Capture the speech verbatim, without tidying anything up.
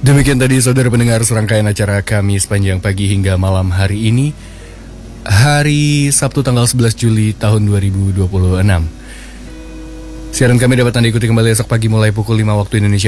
Demikian tadi saudara pendengar serangkaian acara kami sepanjang pagi hingga malam hari ini, hari Sabtu tanggal sebelas Juli tahun dua ribu dua puluh enam. Siaran kami dapat Anda ikuti kembali esok pagi mulai pukul lima waktu Indonesia